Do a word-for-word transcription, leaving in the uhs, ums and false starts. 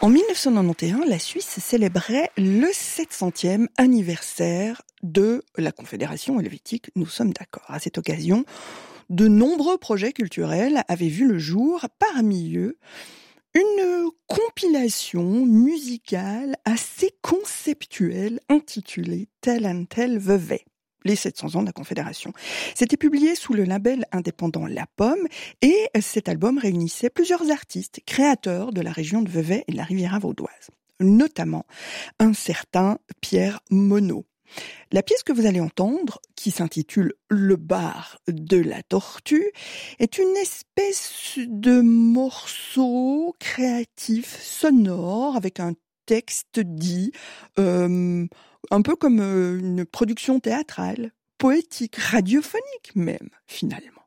En dix-neuf cent quatre-vingt-onze, la Suisse célébrait le sept centième anniversaire de la Confédération helvétique. Nous sommes d'accord. À cette occasion, de nombreux projets culturels avaient vu le jour, parmi eux une compilation musicale assez conceptuelle intitulée Tel un tel Vevey, les sept cents ans de la Confédération. C'était publié sous le label indépendant La Pomme et cet album réunissait plusieurs artistes créateurs de la région de Vevey et de la Riviera vaudoise, notamment un certain Pierre Monod. La pièce que vous allez entendre, qui s'intitule « Le bar de la tortue », est une espèce de morceau créatif, sonore, avec un texte dit, euh, un peu comme une production théâtrale, poétique, radiophonique même, finalement.